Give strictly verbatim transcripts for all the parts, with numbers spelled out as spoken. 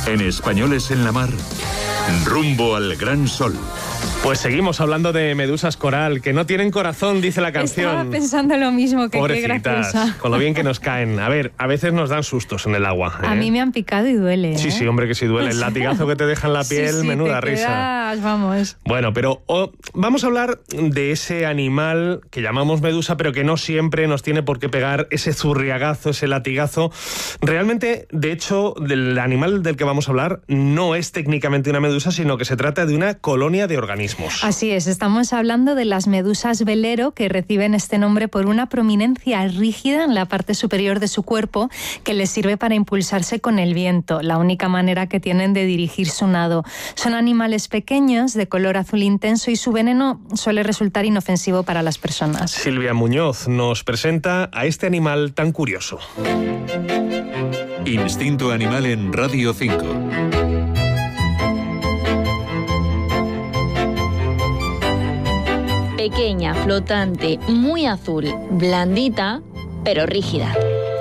En Españoles en la Mar, rumbo al gran sol. Pues seguimos hablando de medusas coral, que no tienen corazón, dice la canción. Estaba pensando lo mismo, que qué graciosa. Con lo bien que nos caen. A ver, a veces nos dan sustos en el agua. ¿eh? A mí me han picado y duele. ¿eh? Sí, sí, hombre, que sí duele. El latigazo que te deja en la piel, sí, sí, menuda te risa. Quedas, vamos. Bueno, pero oh, vamos a hablar de ese animal que llamamos medusa, pero que no siempre nos tiene por qué pegar ese zurriagazo, ese latigazo. Realmente, de hecho, del animal del que vamos a hablar no es técnicamente una medusa, sino que se trata de una colonia de organismos. Así es, estamos hablando de las medusas velero, que reciben este nombre por una prominencia rígida en la parte superior de su cuerpo que les sirve para impulsarse con el viento, la única manera que tienen de dirigir su nado. Son animales pequeños, de color azul intenso, y su veneno suele resultar inofensivo para las personas. Silvia Muñoz nos presenta a este animal tan curioso. Instinto Animal en Radio cinco. Pequeña, flotante, muy azul, blandita, pero rígida.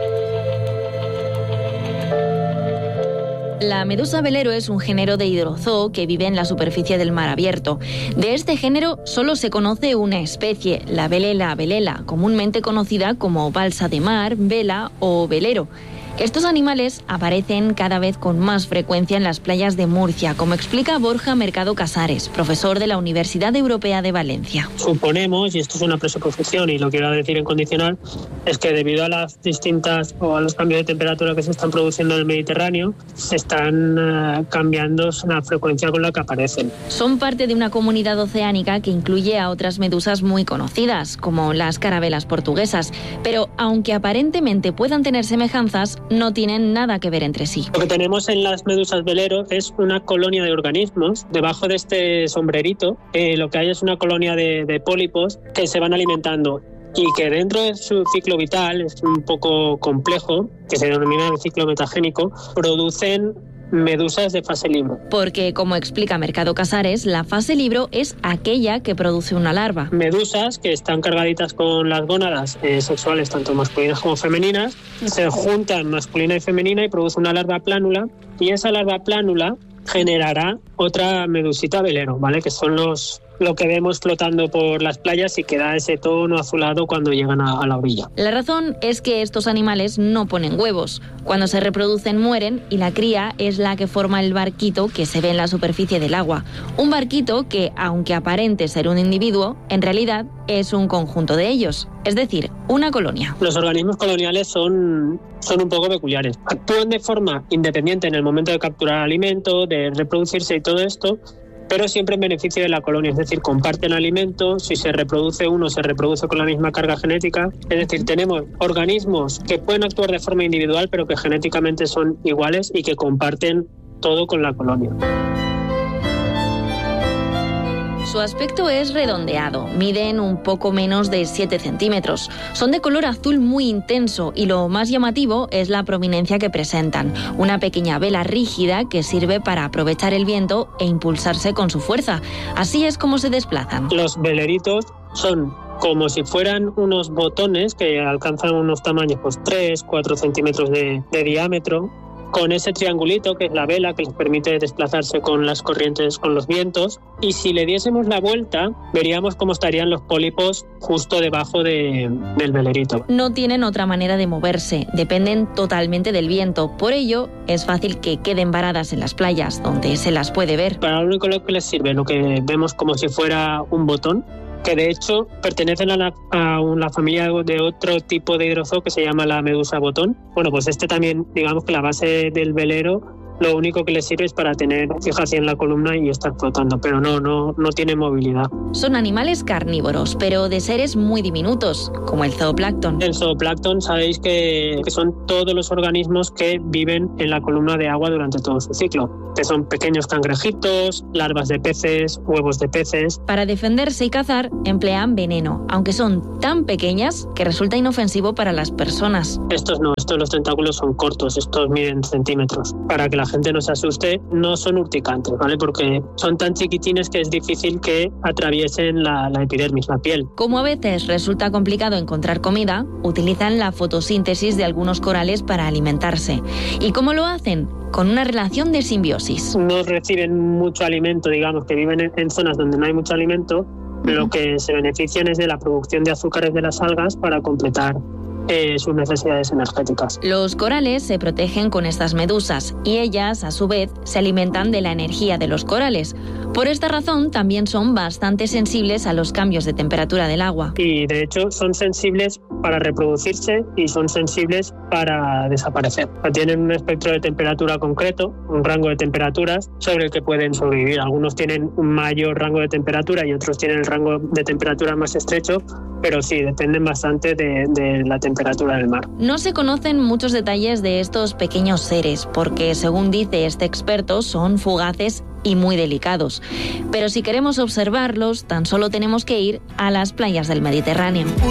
La medusa velero es un género de hidrozoo que vive en la superficie del mar abierto. De este género solo se conoce una especie, la velela velela, comúnmente conocida como balsa de mar, vela o velero. Estos animales aparecen cada vez con más frecuencia en las playas de Murcia, como explica Borja Mercado Casares, profesor de la Universidad Europea de Valencia. Suponemos, y esto es una presuposición y lo quiero decir en condicional, es que debido a las distintas o a los cambios de temperatura que se están produciendo en el Mediterráneo, se están uh, cambiando la frecuencia con la que aparecen. Son parte de una comunidad oceánica que incluye a otras medusas muy conocidas, como las carabelas portuguesas, pero aunque aparentemente puedan tener semejanzas, no tienen nada que ver entre sí. Lo que tenemos en las medusas velero es una colonia de organismos. Debajo de este sombrerito, eh, lo que hay es una colonia de, de pólipos que se van alimentando y que dentro de su ciclo vital, es un poco complejo, que se denomina el ciclo metagénico, producen medusas de fase libro. Porque, como explica Mercado Casares, la fase libro es aquella que produce una larva. Medusas que están cargaditas con las gónadas eh, sexuales, tanto masculinas como femeninas, se juntan masculina y femenina y produce una larva plánula, y esa larva plánula generará otra medusita velero, ¿vale? Que son los lo que vemos flotando por las playas y que da ese tono azulado cuando llegan a, a la orilla. La razón es que estos animales no ponen huevos. Cuando se reproducen mueren y la cría es la que forma el barquito que se ve en la superficie del agua. Un barquito que, aunque aparente ser un individuo, en realidad es un conjunto de ellos, es decir, una colonia. Los organismos coloniales son, son un poco peculiares. Actúan de forma independiente en el momento de capturar alimento, de reproducirse y todo esto, pero siempre en beneficio de la colonia, es decir, comparten alimento. Si se reproduce uno, se reproduce con la misma carga genética, es decir, tenemos organismos que pueden actuar de forma individual, pero que genéticamente son iguales y que comparten todo con la colonia. Su aspecto es redondeado, miden un poco menos de siete centímetros. Son de color azul muy intenso y lo más llamativo es la prominencia que presentan, una pequeña vela rígida que sirve para aprovechar el viento e impulsarse con su fuerza. Así es como se desplazan. Los veleritos son como si fueran unos botones que alcanzan unos tamaños pues tres, cuatro centímetros de, de diámetro, con ese triangulito que es la vela que les permite desplazarse con las corrientes, con los vientos, y si le diésemos la vuelta veríamos cómo estarían los pólipos justo debajo de, del velerito. No tienen otra manera de moverse, dependen totalmente del viento, por ello es fácil que queden varadas en las playas donde se las puede ver. Para lo único que les sirve, lo que vemos como si fuera un botón, que de hecho pertenecen a la, a una familia de otro tipo de hidrozoo que se llama la medusa botón. Bueno, pues este también, digamos que la base del velero, lo único que le sirve es para tener fijación en la columna y estar flotando, pero no, no, no tiene movilidad. Son animales carnívoros, pero de seres muy diminutos, como el zooplancton. El zooplancton, sabéis que, que son todos los organismos que viven en la columna de agua durante todo su ciclo, que son pequeños cangrejitos, larvas de peces, huevos de peces. Para defenderse y cazar, emplean veneno, aunque son tan pequeñas que resulta inofensivo para las personas. Estos no, estos los tentáculos son cortos, estos miden centímetros. Para que la gente no se asuste, no son urticantes, ¿vale? Porque son tan chiquitines que es difícil que atraviesen la, la epidermis, la piel. Como a veces resulta complicado encontrar comida, utilizan la fotosíntesis de algunos corales para alimentarse. ¿Y cómo lo hacen? con una relación de simbiosis. No reciben mucho alimento, digamos, que viven en zonas donde no hay mucho alimento, lo que se benefician es de la producción de azúcares de las algas para completar eh, sus necesidades energéticas. Los corales se protegen con estas medusas y ellas, a su vez, se alimentan de la energía de los corales. Por esta razón, también son bastante sensibles a los cambios de temperatura del agua. Y, de hecho, son sensibles para reproducirse y son sensibles para desaparecer. Tienen un espectro de temperatura concreto, un rango de temperaturas sobre el que pueden sobrevivir. Algunos tienen un mayor rango de temperatura y otros tienen el rango de temperatura más estrecho, pero sí, dependen bastante de, de la temperatura del mar. No se conocen muchos detalles de estos pequeños seres porque, según dice este experto, son fugaces y muy delicados. Pero si queremos observarlos, tan solo tenemos que ir a las playas del Mediterráneo.